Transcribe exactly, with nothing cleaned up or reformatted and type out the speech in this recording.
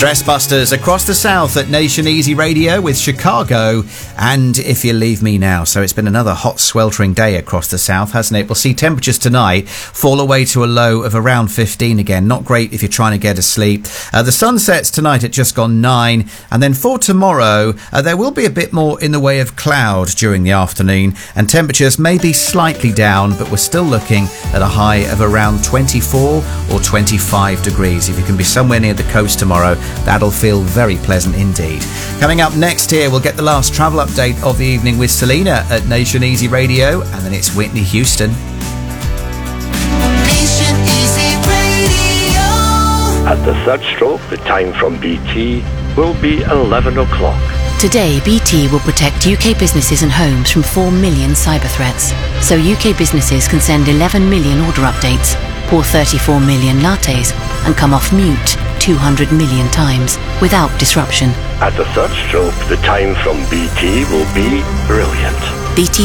Stressbusters across the south at Nation Easy Radio with Chicago and If You Leave Me Now. So it's been another hot sweltering day across the south, hasn't it? We'll see temperatures tonight fall away to a low of around fifteen again. Not great if you're trying to get asleep. Uh, the sun sets tonight at just gone nine. And then for tomorrow, uh, there will be a bit more in the way of cloud during the afternoon. And temperatures may be slightly down, but we're still looking at a high of around twenty-four or twenty-five degrees. If you can be somewhere near the coast tomorrow, that'll feel very pleasant indeed. Coming up next here, we'll get the last travel update of the evening with Selena at Nation Easy Radio, and then it's Whitney Houston. Nation Easy Radio. At the third stroke, the time from B T will be eleven o'clock. Today, B T will protect U K businesses and homes from four million cyber threats. So U K businesses can send eleven million order updates, pour thirty-four million lattes, and come off mute two hundred million times without disruption. At the third stroke, the time from B T will be brilliant. B T